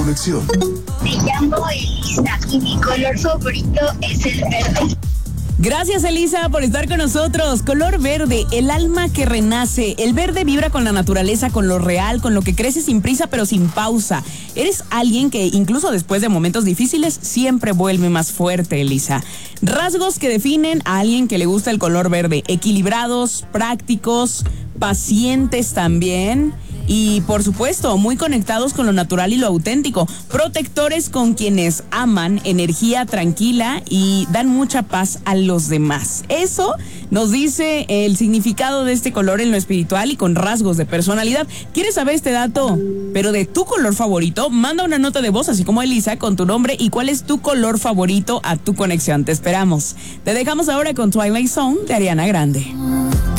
conexión. Me llamo Elisa y mi color favorito es el verde. Gracias, Elisa, por estar con nosotros. Color verde, el alma que renace. El verde vibra con la naturaleza, con lo real, con lo que crece sin prisa pero sin pausa. Eres alguien que incluso después de momentos difíciles siempre vuelve más fuerte, Elisa. Rasgos que definen a alguien que le gusta el color verde: equilibrados, prácticos, pacientes también. Y por supuesto, muy conectados con lo natural y lo auténtico, protectores con quienes aman, energía tranquila y dan mucha paz a los demás. Eso nos dice el significado de este color en lo espiritual y con rasgos de personalidad. ¿Quieres saber este dato, pero de tu color favorito? Manda una nota de voz, así como Elisa, con tu nombre y cuál es tu color favorito a tu conexión. Te esperamos. Te dejamos ahora con Twilight Zone de Ariana Grande.